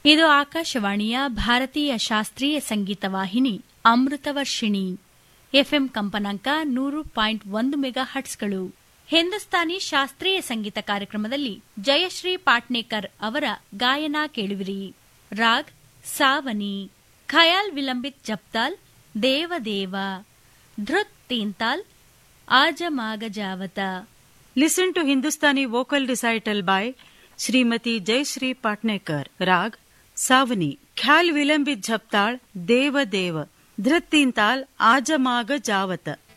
ಇದು ಆಕಾಶವಾಣಿಯ ಭಾರತೀಯ ಶಾಸ್ತ್ರೀಯ ಸಂಗೀತ ವಾಹಿನಿ ಅಮೃತವರ್ಷಿಣಿ. ಎಫ್ಎಂ ಕಂಪನಾಂಕ 100.1 ಮೆಗಾ ಹರ್ಟ್ಸ್ಗಳು. ಹಿಂದೂಸ್ತಾನಿ ಶಾಸ್ತ್ರೀಯ ಸಂಗೀತ ಕಾರ್ಯಕ್ರಮದಲ್ಲಿ ಜಯಶ್ರೀ ಪಾಟ್ನೇಕರ್ ಅವರ ಗಾಯನ ಕೇಳುವಿರಿ. Raag Savani, khayal vilambit Jhaptal, ದೇವದೇವ, ಧೃತ್ ತೀನ್ತಾಲ್, ಆಜಮಾಗ ಜಾವತ. Listen to Hindustani vocal recital by Shrimati Jayashree Patnekar. Raag Savani, khayal vilambit Jhaptal, ದೇವದೇವ, ಧೃತ್ ತೀನ್ತಾಲ್, ಆಜಮಾಗ ಜಾವತ.